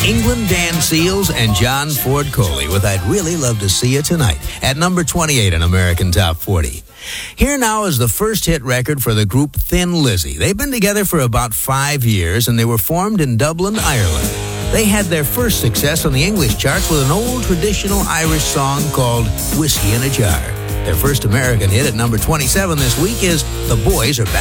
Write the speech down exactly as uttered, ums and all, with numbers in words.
England Dan Seals and John Ford Coley with I'd Really Love to See You Tonight at number twenty-eight on American Top forty. Here now is the first hit record for the group Thin Lizzy. They've been together for about five years and they were formed in Dublin, Ireland. They had their first success on the English charts with an old traditional Irish song called Whiskey in a Jar. Their first American hit at number twenty-seven this week is The Boys Are Back.